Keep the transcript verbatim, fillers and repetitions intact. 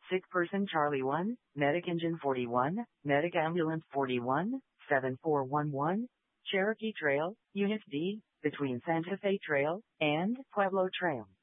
Sick Person Charlie one, Medic Engine forty-one, Medic Ambulance forty-one, seven four one one, Cherokee Trail, Unit D, between Santa Fe Trail and Pueblo Trail.